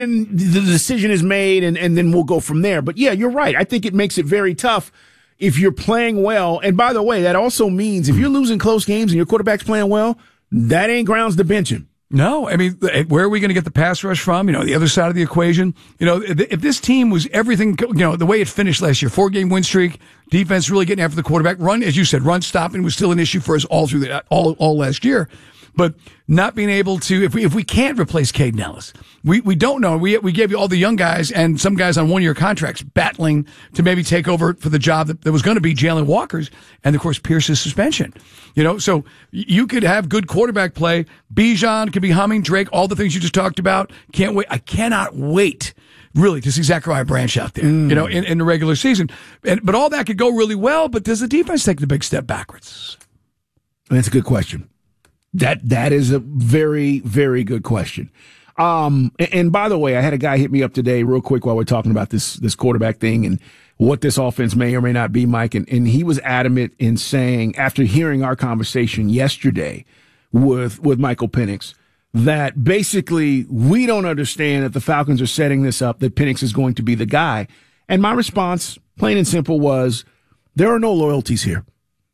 the decision is made, and then we'll go from there. But yeah, you're right. I think it makes it very tough if you're playing well. And by the way, that also means if you're losing close games and your quarterback's playing well, that ain't grounds to bench him. No, I mean, where are we going to get the pass rush from? The other side of the equation. If this team was everything, the way it finished last year, 4-game win streak, defense really getting after the quarterback, run, as you said, run stopping was still an issue for us all through all last year. But not being able to, if we can't replace Caden Ellis, we don't know. We gave you all the young guys and some guys on 1-year contracts battling to maybe take over for the job that was going to be Jalen Walker's and, of course, Pierce's suspension. So you could have good quarterback play. Bijan could be humming, Drake, all the things you just talked about. Can't wait. I cannot wait, really, to see Zachariah Branch out there, in the regular season. But all that could go really well, but does the defense take the big step backwards? That's a good question. That is a very, very good question. And by the way, I had a guy hit me up today real quick while we're talking about this quarterback thing and what this offense may or may not be, Mike. And he was adamant in saying, after hearing our conversation yesterday with Michael Penix, that basically we don't understand that the Falcons are setting this up, that Penix is going to be the guy. And my response, plain and simple, was there are no loyalties here.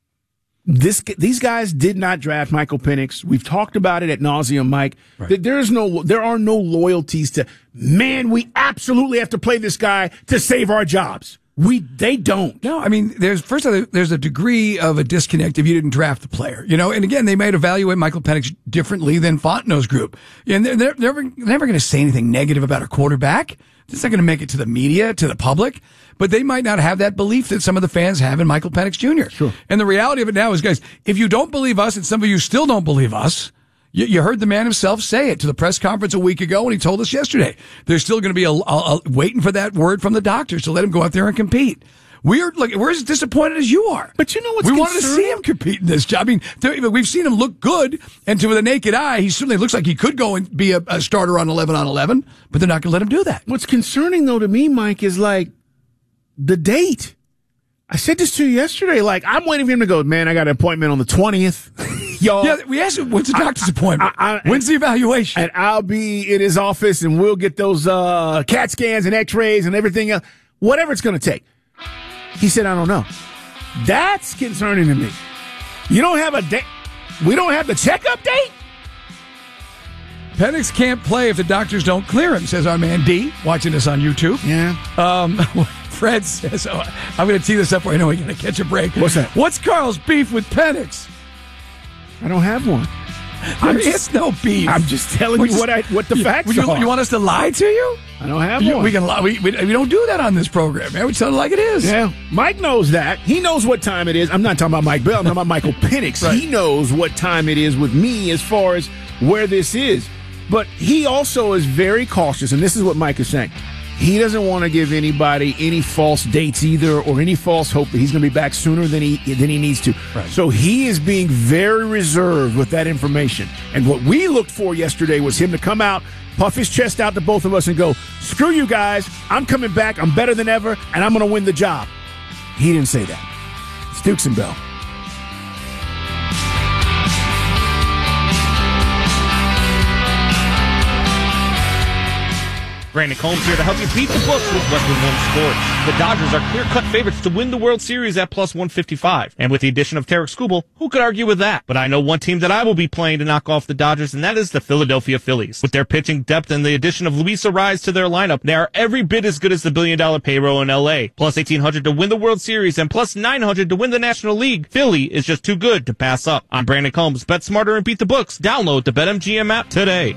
These guys did not draft Michael Penix. We've talked about it ad nauseum, Mike. Right. There are no loyalties to, man, we absolutely have to play this guy to save our jobs. They don't. No, I mean, there's a degree of a disconnect if you didn't draft the player, and again, they might evaluate Michael Penix differently than Fontenot's group. And they're never going to say anything negative about a quarterback. It's not going to make it to the media, to the public, but they might not have that belief that some of the fans have in Michael Penix Jr. Sure. And the reality of it now is, guys, if you don't believe us, and some of you still don't believe us, you heard the man himself say it to the press conference a week ago, and he told us yesterday. There's still going to be a waiting for that word from the doctors to let him go out there and compete. We're as disappointed as you are. But you know what's We wanted to see him compete in this job. I mean, we've seen him look good, and to the naked eye, he certainly looks like he could go and be a starter on 11-on-11, but they're not going to let him do that. What's concerning, though, to me, Mike, is like the date. I said this to you yesterday. Like, I'm waiting for him to go, man, I got an appointment on the 20th. Y'all. Yeah, we asked him, when's the doctor's appointment? When's the evaluation? And I'll be in his office, and we'll get those CAT scans and x-rays and everything else, whatever it's going to take. He said, I don't know. That's concerning to me. You don't have a date. We don't have the checkup date? Penix can't play if the doctors don't clear him, says our man D, watching us on YouTube. Yeah. Fred says, I'm going to tee this up where I know we're going to catch a break. What's that? What's Carl's beef with Penix? I don't have one. It's no beef. I'm just telling you what the facts are. You want us to lie to you? I don't have one. We can lie. We don't do that on this program, man. We tell it like it is. Yeah. Mike knows that. He knows what time it is. I'm not talking about Mike Bell. I'm talking about Michael Penix. Right. He knows what time it is with me as far as where this is. But he also is very cautious, and this is what Mike is saying. He doesn't want to give anybody any false dates either, or any false hope that he's going to be back sooner than he needs to. Right. So he is being very reserved with that information. And what we looked for yesterday was him to come out, puff his chest out to both of us and go, screw you guys, I'm coming back, I'm better than ever, and I'm going to win the job. He didn't say that. It's Dukes and Bell. Brandon Combs here to help you beat the books with Westwood One Sports. The Dodgers are clear-cut favorites to win the World Series at plus 155. And with the addition of Tarek Skubal, who could argue with that? But I know one team that I will be playing to knock off the Dodgers, and that is the Philadelphia Phillies. With their pitching depth and the addition of Luis Arraez to their lineup, they are every bit as good as the billion-dollar payroll in L.A. Plus 1,800 to win the World Series and plus 900 to win the National League. Philly is just too good to pass up. I'm Brandon Combs. Bet smarter and beat the books. Download the BetMGM app today.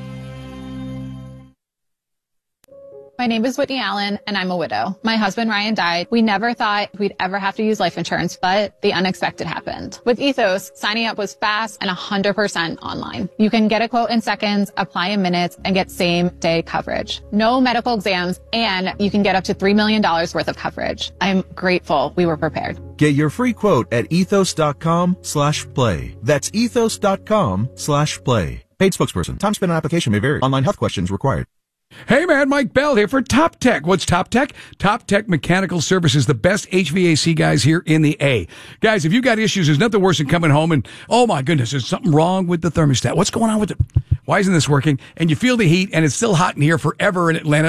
My name is Whitney Allen, and I'm a widow. My husband, Ryan, died. We never thought we'd ever have to use life insurance, but the unexpected happened. With Ethos, signing up was fast and 100% online. You can get a quote in seconds, apply in minutes, and get same-day coverage. No medical exams, and you can get up to $3 million worth of coverage. I'm grateful we were prepared. Get your free quote at ethos.com/play. That's ethos.com/play. Paid spokesperson. Time spent on application may vary. Online health questions required. Hey man, Mike Bell here for Top Tech. What's Top Tech? Top Tech Mechanical Services, the best HVAC guys here in the A. Guys, if you got issues, there's nothing worse than coming home and, oh my goodness, there's something wrong with the thermostat. What's going on with it? Why isn't this working? And you feel the heat and it's still hot in here forever in Atlanta.